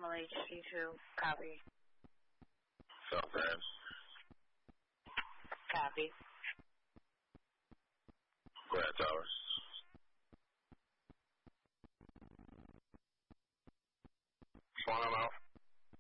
Normal HD2. Copy. South Grand. Copy. Grand Towers. Swan, I'm out.